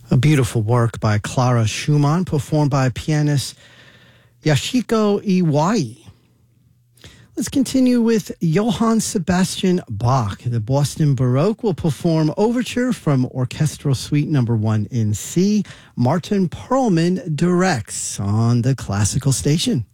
A beautiful work by Clara Schumann, performed by pianist Yashiko Iwai. Let's continue with Johann Sebastian Bach. The Boston Baroque will perform Overture from Orchestral Suite No. 1 in C. Martin Perlman directs on the Classical Station.